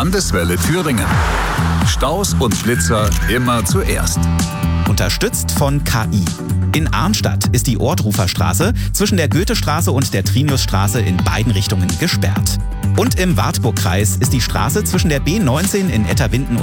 Landeswelle Thüringen. Staus und Blitzer immer zuerst. Unterstützt von KI. In Arnstadt ist die Ohrdruferstraße zwischen der Goethestraße und der Triniusstraße in beiden Richtungen gesperrt. Und im Wartburgkreis ist die Straße zwischen der B19 in Etterwinden